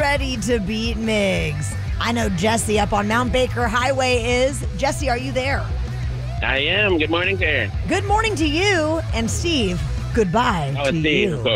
ready to beat Migs. I know Jesse up on Mount Baker Highway is. Jesse, are you there? I am. Good morning, Karen. Good morning to you. And Steve, goodbye to Steve, you. of course.